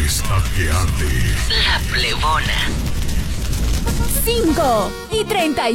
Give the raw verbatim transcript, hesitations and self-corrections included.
Está que arde. La Plebona. cinco y treinta y